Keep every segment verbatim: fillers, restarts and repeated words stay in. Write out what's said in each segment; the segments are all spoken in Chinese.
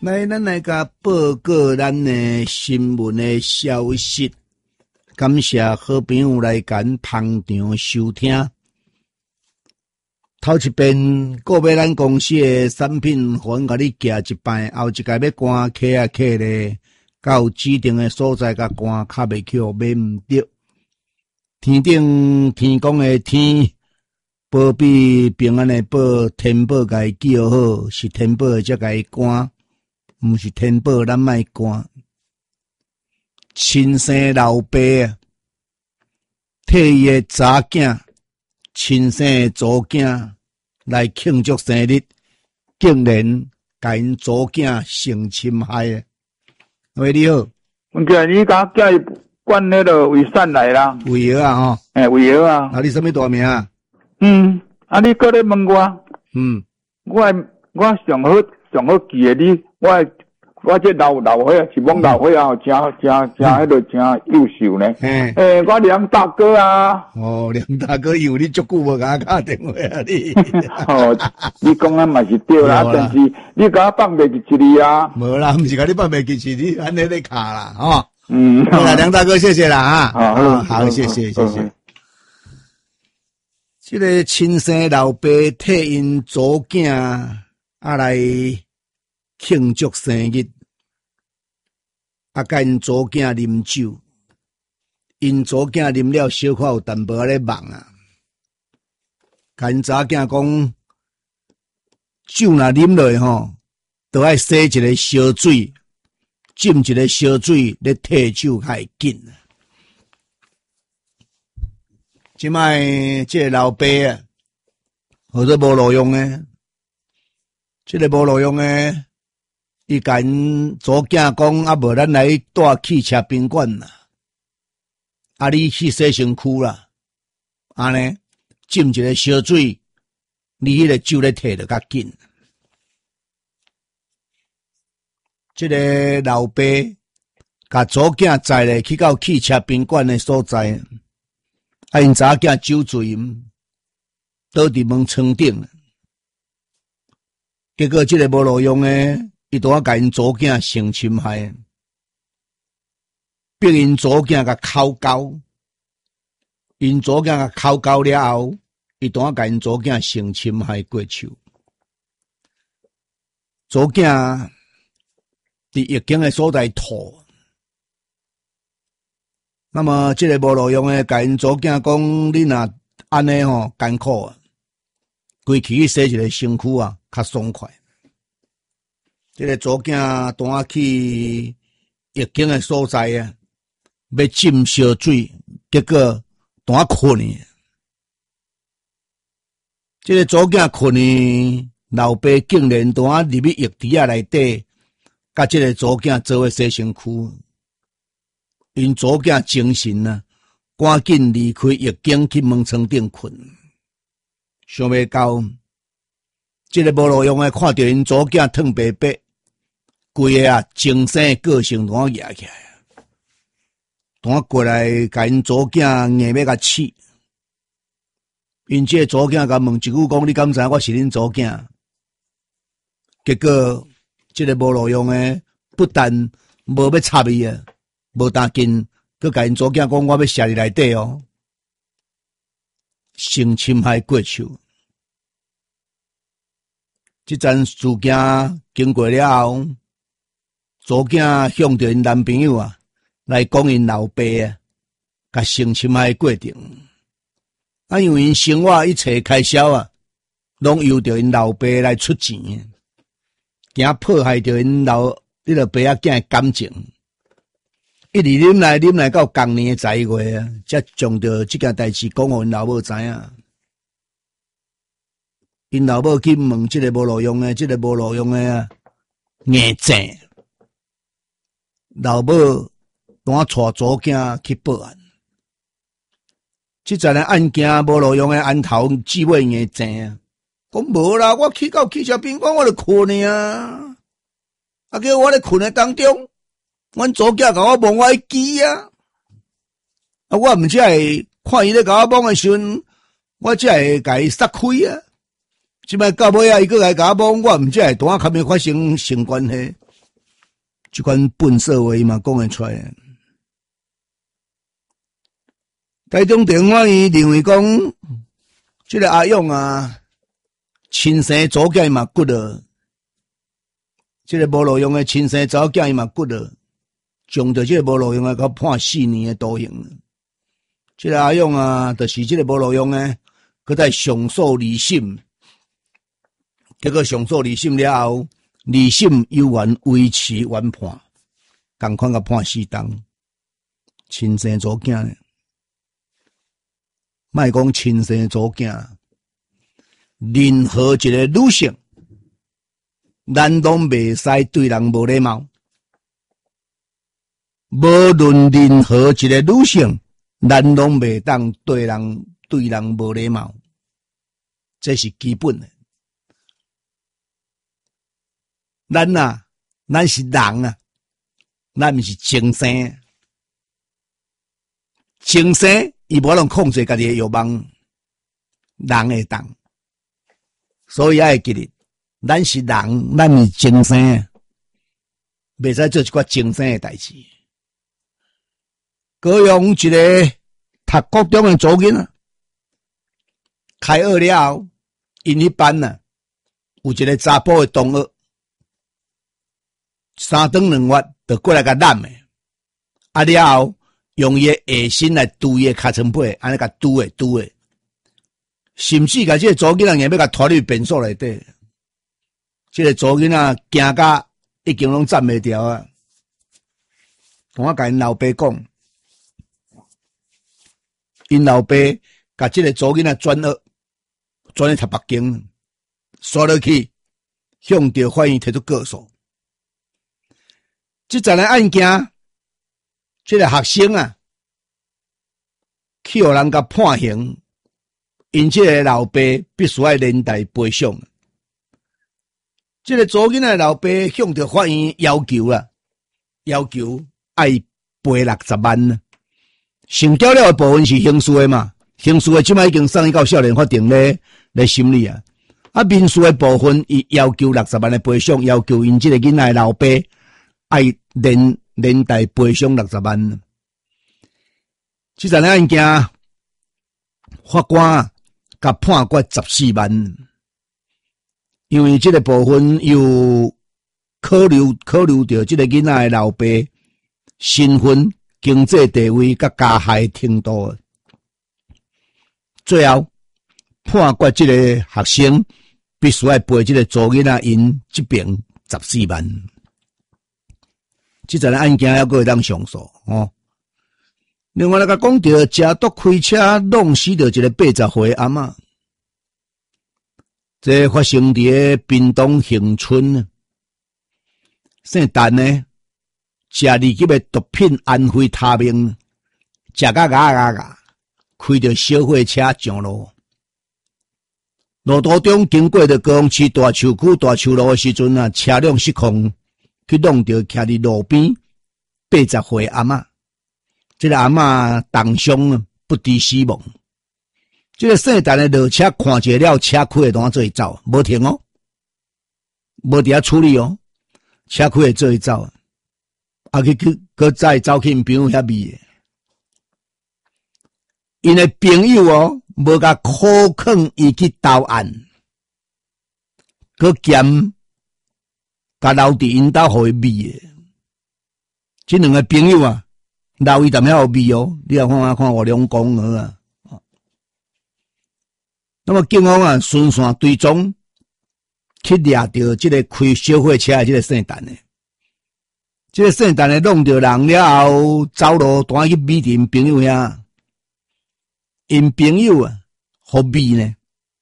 来，咱来甲报告咱的新闻的消息。感谢好朋友来咱捧场收听。头一遍，个别咱公司的产品，互阮甲你寄一摆，后一届要赶客啊客咧，到指定的所在甲赶，较袂去买毋着。天顶天公的天，保庇平安的保，天保甲伊叫好，是天保才甲伊赶，毋是天保咱莫赶。亲生老爸啊，替伊的查囝，亲生的祖囝来庆祝生日，竟然甲因祖囝性侵害啊！喂，你好， 阮叫你甲叫伊管迄个卫生来啦， 卫药啊吼， 诶，卫药啊， 啊，你什么大名啊？ 嗯，啊，你搁咧问我， 嗯， 我我上好上好记诶，你我我这老老伙啊，是帮老伙啊，真真真迄个真优秀呢。 嘿， 诶，我梁大哥啊。 哦，梁大哥，以为你足久无甲我打电话啊你。 哦，你讲啊嘛是对啦，但是你甲我放袂记一字啊。 无啦，毋是甲你放袂记一字，安尼咧卡啦，吼。 嗯， 好啦，梁大哥，谢谢啦啊。 好， 好，好，谢谢，谢谢。这个亲生老爸替因祖囝啊来庆祝生日。啊，甲因祖囝啉酒，因祖囝啉了小可有淡薄仔咧梦啊。甲因查囝讲，酒若啉落吼，都爱洗一个烧水，浸一个烧水咧退酒较会紧。即摆即个老爸啊，或者无路用诶，即个无路用诶。伊甲因祖囝讲，啊无咱来带汽车宾馆啦，啊你去洗身躯啦，安尼浸一个烧水，你迄个酒咧摕着较紧。即个老爸甲祖囝载咧去到汽车宾馆的所在，啊因查囝酒醉，倒伫门床顶，结果即个无路用诶。伊拄啊甲因祖囝性侵害，逼因祖囝甲口交，因祖囝甲口交了后，伊拄啊甲因祖囝性侵害过手。祖囝伫疫情的所在吐，那么即个无路用诶，甲因祖囝讲，你若安尼吼艰苦啊，规气去洗一个身躯啊，较爽快。这个祖囝当啊去疫情的所在啊，要浸烧水，结果当啊困呢。这个祖囝困呢，老爸竟然当啊入去液池啊内底，甲这个祖囝做伙洗身躯。因祖囝精神啊，赶紧离开疫境去门床顶困。想袂到，这个无路用的看到因祖囝脱白白。规个啊，精神个性拢压起来，当过来甲因祖囝硬要甲气，因这祖囝甲问一句讲：你敢知我是恁祖囝？结果这个无路用诶，不但无要插伊啊，无当紧，佮甲因祖囝讲：我要射你内底哦，性侵害过手。这桩事件经过了后。祖囝向着因男朋友啊，来讲因老爸啊，甲性侵害过程。啊，因为因生活一切开销啊，拢由着因老爸来出钱，惊迫害着因老迄个爸仔囝的感情。一直啉来啉来到共年十一月啊，才将着即件代志讲互因老母知影。因老母去问即个无路用的，即、这个无路用的啊，硬正。老母当带祖囝去报案，即阵个案件无路用诶，案头姊妹硬正啊，讲无啦，我去到汽车宾馆，我就困啊，啊叫我咧困诶当中，阮祖囝甲我摸我的机啊，啊我毋只会看伊咧甲我摸诶时阵，我只会甲伊撒开啊，即摆到尾啊，伊佫来甲我摸，我毋只会当下较面发生性关系。 这款笨色话伊嘛讲会出来。台中地方法院认为讲，这个阿勇啊，亲生祖囝伊嘛骨了，这个无路用的亲生祖囝伊嘛骨了，将着这个无路用的，甲判四年的徒刑。这个阿勇啊，就是这个无路用的，佮在上诉二审，结果上诉二审了后，二审有原维持原判，同款甲判四档，亲生祖囝呢。莫讲亲生祖囝，任何一个女性，咱拢袂使对人无礼貌。无论任何一个女性，咱拢袂当对人对人无礼貌，这是基本的。咱啊，咱是人啊，咱毋是精神，精神。伊无能控制家己诶欲望，人会当，所以爱记得，咱是人，咱是精神，袂使做一寡精神诶代志。高雄一个读高中诶祖囡啊，开学了后，因迄班啊，有一个查甫诶同学，三顿两月就过来甲揽诶，啊了后。用伊诶下身来拄伊诶尻川背，安尼甲拄诶拄诶，甚至甲即个祖囡仔硬要甲拖入便所内底，即个祖囡仔惊甲已经拢站袂牢啊！我甲因老爸讲，因老爸甲即个祖囡仔转学，转去读北京，刷落去，向着法院提出告诉。即阵个案件。这个学生啊，去互人甲判刑，因这个老爸必须要连带赔偿。这个祖囡仔老爸向着法院要求啊，要求爱赔六十万呢。成交了的部分是刑事的嘛，刑事的即摆已经送伊到少年法庭咧来审理啊。啊，民事的部分伊要求六十万的赔偿，要求因这个囡仔的老爸爱连。连带赔偿六十万，这阵案件法官甲判决十四万，因为这个部分有考虑考虑到这个囡仔的老爸身份、经济地位甲加害程度，最后判决这个学生必须要赔这个祖囡仔因这边十四万。这阵案件还阁会当上诉哦。另外来甲讲到食毒开车弄死着一个八十岁阿嬷，这发生伫屏东恒春，姓陈呢，食二级的毒品安非他命，食甲牙牙牙，开着小货车上路，路途中经过着高雄市大树区大树路的时阵啊，车辆失控。去弄到徛伫路边八十岁阿嬷，这个阿嬷当伤不治死亡。这个姓陈的落车看见了车开的当做伊走，无停哦，无伫遐处理哦，车开的做伊走，啊去去搁再走去因朋友遐咪，因的朋友哦，无甲苦劝伊去投案，搁嫌。甲留伫因兜互伊咪诶，即两个朋友啊，留伊淡遐互咪哦，你来看看看我两公儿啊。那么警方啊，顺线追踪，去掠到即个开小货车诶即个姓陈诶，即个姓陈诶弄着人了后，走路单去咪因朋友遐，因朋友啊，互咪呢，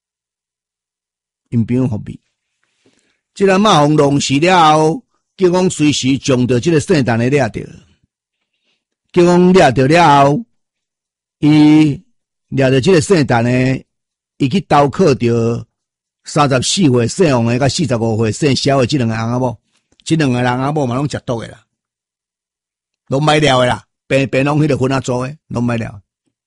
因朋友互咪。这个马洪弄死了后，警方随时将着这个姓陈的抓到。警方抓到了后，伊抓到这个姓陈的，伊去刀刻着三十四岁姓王的甲四十五岁姓肖的这两个翁仔某，这两个人翁仔某嘛拢食毒的啦，拢买了的啦，平平拢迄个分啊做的，拢买了。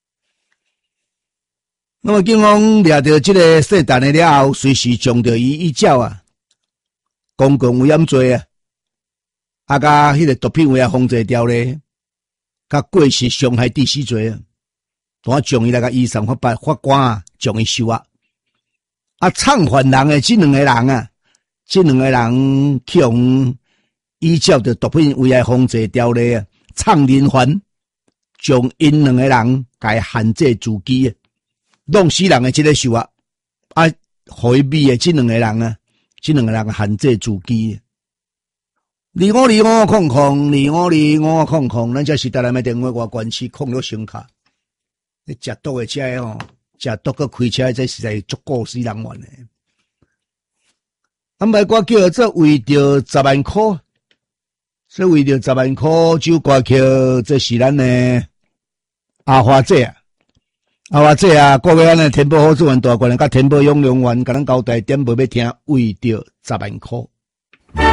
那么警方抓到这个姓陈的了后，随时将着伊依照啊。公共危险罪啊， 啊，甲迄个毒品危害防治条例，甲过失伤害致死罪，我将伊来甲依上法办法官啊，将伊收押。啊，唱犯人诶，即两个人啊，即两个人去用依照着毒品危害防治条例啊，唱人犯，将因两个人甲限制住机，弄死人诶，即个收押。啊，互伊美诶，即两个人啊，即两个人限制住机。二五二五空空，二五二五空空，咱这是台南的电话外关系控了声卡。你食毒的车哦，食毒个开车，这实在足够死人怨的。安排我叫这为着十万块，这为着十万块就挂叫这是咱的阿花姐啊，阿花姐啊，各位咱的天保好主员大官，甲天保永良员，甲咱交代点报要听，为着十万块。